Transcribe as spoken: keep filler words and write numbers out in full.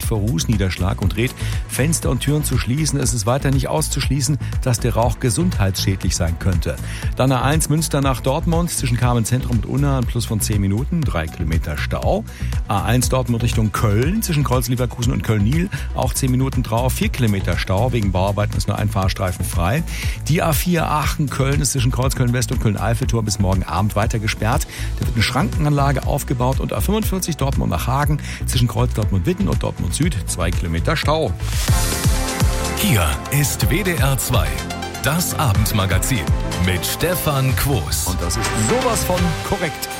vor Rußniederschlag und rät, Fenster und Türen zu schließen. Es ist weiter nicht auszuschließen, dass der Rauch gesundheitsschädlich sein könnte. Dann A eins Münster nach Dortmund zwischen Kamenz-Zentrum und Unna ein Plus von zehn Minuten, drei Kilometer Stau. A eins Dortmund Richtung Köln zwischen Kreuz-Leverkusen und Köln-Niel, auch zehn Minuten drauf, vier Kilometer Stau. Wegen Bauarbeiten ist nur ein Fahrstreifen frei. Die A vier Aachen-Köln ist zwischen Kreuz-Köln-West und Köln-Eiffeltor bis morgen Abend weiter gesperrt. Da wird eine Schrankenanlage aufgebaut und A fünfundvierzig Dortmund nach Hagen zwischen Kreuz Dortmund-Witten und Dortmund Süd, zwei Kilometer Stau. Hier ist W D R zwei, das Abendmagazin mit Stefan Quos. Und das ist sowas von korrekt.